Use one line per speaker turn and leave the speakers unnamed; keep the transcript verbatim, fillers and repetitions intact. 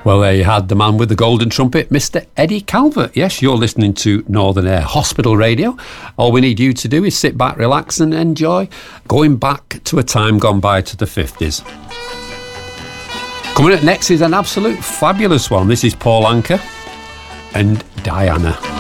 Well, there you had the man with the golden trumpet, Mister Eddie Calvert. Yes, you're listening to Northern Air Hospital Radio. All we need you to do is sit back, relax and enjoy going back to a time gone by to the fifties. Coming up next is an absolute fabulous one. This is Paul Anka and Diana.